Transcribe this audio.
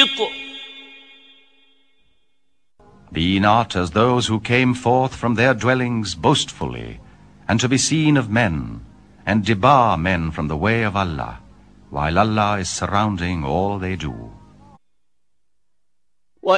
الطريق. Be not as those who came forth from their dwellings boastfully, and to be seen of men, and debar men from the way of Allah, while Allah is surrounding all they do.